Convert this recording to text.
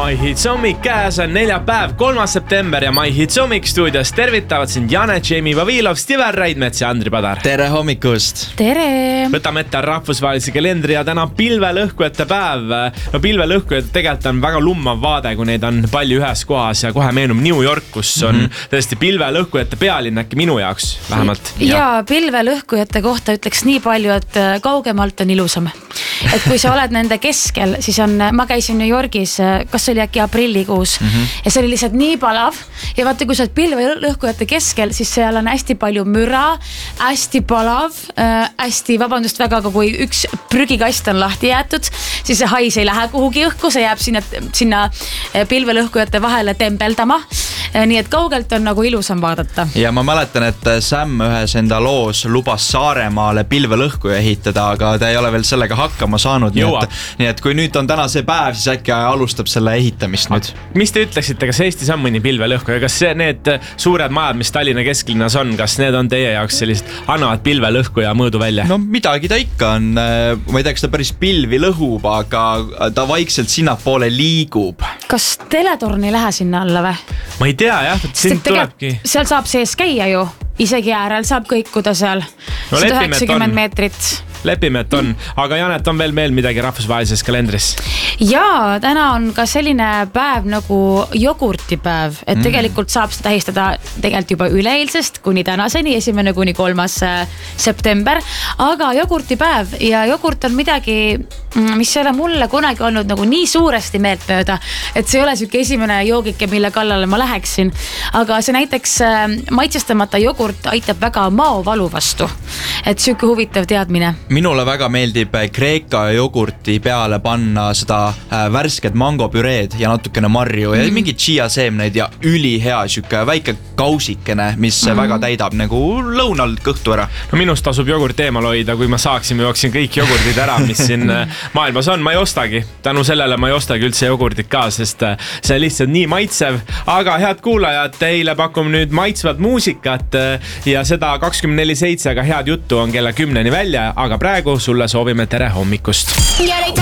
My Hits hommik käes on neljapäev, 3. september ja My Hits hommik stuudios tervitavad sind Jane, Jamie Vavilov, Stiver Raidmets ja Andri Padar. Tere hommikust! Tere! Võtame ette rahvusvahelise kalendri ja täna pilvelõhkujate päev. No pilvelõhkujad tegelikult on väga lummav vaade, kui neid on palju ühes kohas ja kohe meenub New York, kus on tõesti pilvelõhkujate pealinn äkki minu jaoks vähemalt. Ja pilvelõhkujate kohta ütleks nii palju, et kaugemalt on ilusam. Et kui sa oled nende keskel, siis on, ma käisin New Yorgis, kas oli äkki aprillikuus ja see oli lihtsalt nii palav ja vaata, kui sa oled pilvelõhkujate keskel, siis seal on hästi palju müra, hästi palav, hästi, vabandust väga, aga kui üks prügikast on lahti jäetud, siis see hais ei lähe kuhugi õhku, see jääb sinna pilvelõhkujate vahele tembeldama. Nii et kaugelt on nagu ilusam vaadata. Ja ma mäletan, et Sam ühes enda loos lubas Saaremaale pilvelõhkuja ehitada, aga ta ei ole veel sellega hakkama saanud. Nii et kui nüüd on täna see päev, siis äkki alustab selle ehitamist nüüd. Mis te ütleksite, kas Eestis on mõni pilvelõhkuja? Kas need suured majad, mis Tallinna kesklinnas on, kas need on teie jaoks sellist, annavad pilvelõhkuja mõõdu välja? No midagi ta ikka on. Ma ei tea, kas ta päris pilvi lõhub, aga ta vaikselt sinnapoole liigub. Kas teletorn ei lähe sinna alla või? Ma ei tea, jah, siin tulebki. Seal saab sees käia ju, isegi äärel saab kõikuda seal. No 190 meetrit. Lepime, et on. Aga Janet, on veel midagi rahvusvahelises kalendris? Ja täna on ka selline päev nagu jogurtipäev, et tegelikult saab seda tähistada tegelikult juba üleeilsest kuni tänaseni, 1. kuni 3. september, aga jogurtipäev ja jogurt on midagi, mis ei ole mulle kunagi olnud nagu nii suuresti meeltmööda, et see ei ole süke esimene joogike, mille kallale ma läheksin, aga see näiteks maitsestamata jogurt aitab väga maovalu vastu, et süke huvitav teadmine. Minule väga meeldib Kreeka jogurti peale panna seda värsket mangopüreed ja natukene marju ja mingi chia seemneid ja ülihea süke väike kausikene, mis väga täidab nagu lõunal kõhtu ära. No minust tasub jogurt eemal hoida, kui ma saaksin, ma jooksin kõik jogurdid ära, mis siin maailmas on. Ma ei ostagi, tänu sellele ma ei ostagi üldse jogurdit ka, sest see lihtsalt nii maitsev. Aga head kuulajad, teile pakume nüüd maitsvat muusikat ja seda 24/7, aga head juttu on kella 10 välja, aga praegu sulle soovime tere hommikust.